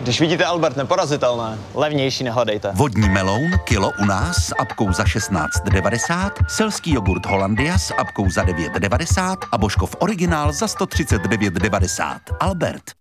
Když vidíte Albert neporazitelné, levnější nehledejte. Vodní meloun kilo u nás s apkou za 16,90, selský jogurt Hollandia s apkou za 9,90 a Božkov originál za 139,90. Albert.